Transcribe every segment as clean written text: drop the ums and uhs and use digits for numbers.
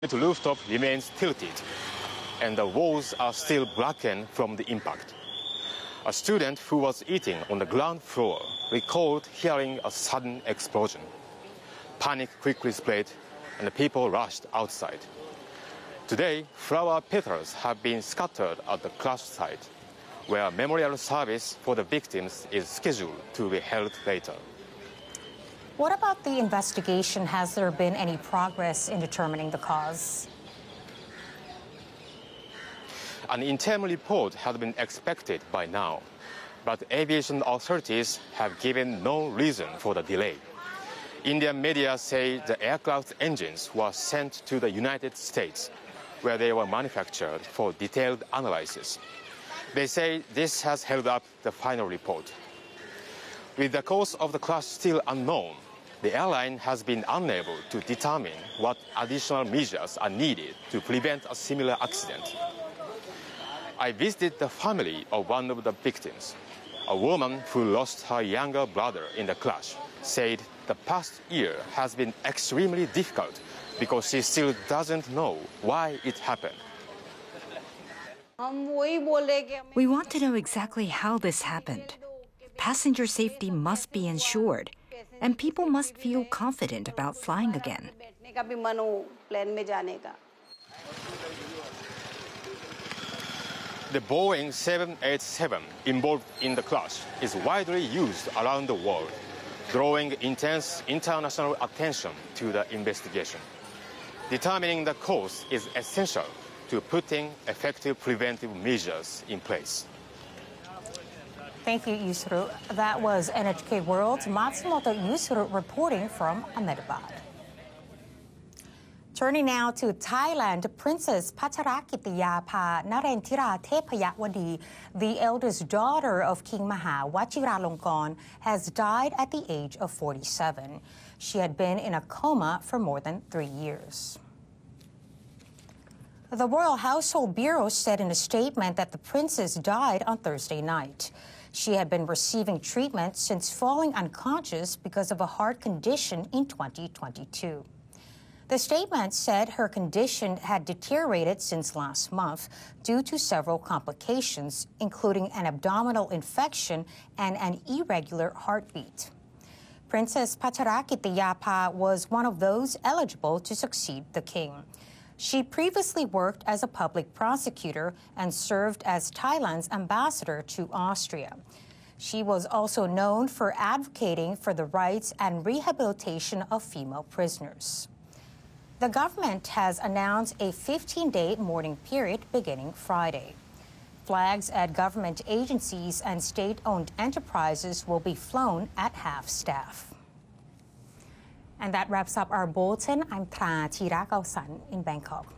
The rooftop remains tilted, and the walls are still blackened from the impact. A student who was eating on the ground floor recalled hearing a sudden explosion. Panic quickly spread, and the people rushed outside. Today, flower petals have been scattered at the crash site, where a memorial service for the victims is scheduled to be held later. What about the investigation? Has there been any progress in determining the cause? An interim report had been expected by now, but aviation authorities have given no reason for the delay. Indian media say the aircraft's engines were sent to the United States, where they were manufactured for detailed analysis. They say this has held up the final report. With the cause of the crash still unknown, the airline has been unable to determine what additional measures are needed to prevent a similar accident. I visited the family of one of the victims. A woman who lost her younger brother in the crash said the past year has been extremely difficult because she still doesn't know why it happened. We want to know exactly how this happened. Passenger safety must be ensured, and people must feel confident about flying again. The Boeing 787 involved in the crash is widely used around the world, drawing intense international attention to the investigation. Determining the cause is essential to putting effective preventive measures in place. Thank you, Yusuru. That was NHK World's Matsumoto Yusuru reporting from Ahmedabad. Turning now to Thailand, Princess Pacharakitayapa Narendra Thepayawadi, the eldest daughter of King Maha Vajiralongkorn, has died at the age of 47. She had been in a coma for more than 3 years. The Royal Household Bureau said in a statement that the princess died on Thursday night. She had been receiving treatment since falling unconscious because of a heart condition in 2022. The statement said her condition had deteriorated since last month due to several complications, including an abdominal infection and an irregular heartbeat. Princess Pacharakitayapa was one of those eligible to succeed the king. She previously worked as a public prosecutor and served as Thailand's ambassador to Austria. She was also known for advocating for the rights and rehabilitation of female prisoners. The government has announced a 15-day mourning period beginning Friday. Flags at government agencies and state-owned enterprises will be flown at half-staff. And that wraps up our bulletin. I'm Tra Chirakaosan in Bangkok.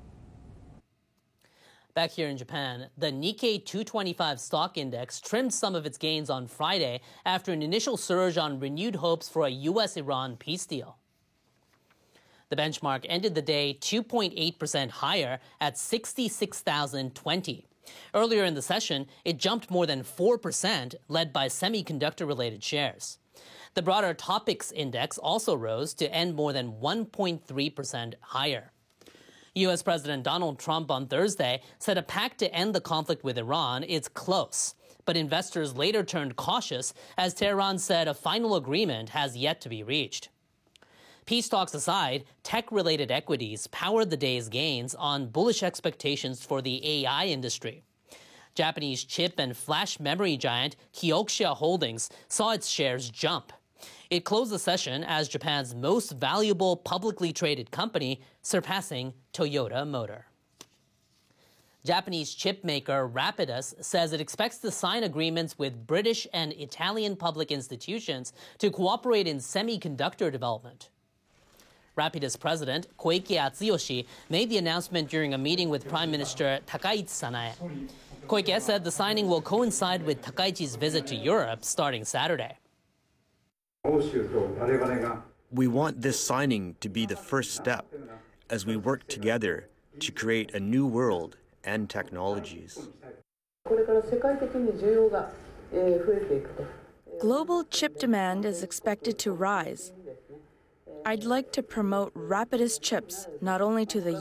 Back here in Japan, the Nikkei 225 stock index trimmed some of its gains on Friday after an initial surge on renewed hopes for a U.S.-Iran peace deal. The benchmark ended the day 2.8% higher at 66,020. Earlier in the session, it jumped more than 4%, led by semiconductor-related shares. The broader Topics index also rose to end more than 1.3% higher. U.S. President Donald Trump on Thursday said a pact to end the conflict with Iran is close, but investors later turned cautious as Tehran said a final agreement has yet to be reached. Peace talks aside, tech-related equities powered the day's gains on bullish expectations for the AI industry. Japanese chip and flash memory giant Kioxia Holdings saw its shares jump. It closed the session as Japan's most valuable publicly traded company, surpassing Toyota Motor. Japanese chip maker Rapidus says it expects to sign agreements with British and Italian public institutions to cooperate in semiconductor development. Rapidus president Koike Atsuyoshi made the announcement during a meeting with Prime Minister Takaichi Sanae. Koike said the signing will coincide with Takaichi's visit to Europe starting Saturday. We want this signing to be the first step as we work together to create a new world and technologies. Global chip demand is expected to rise. I'd like to promote Rapidus chips not only to the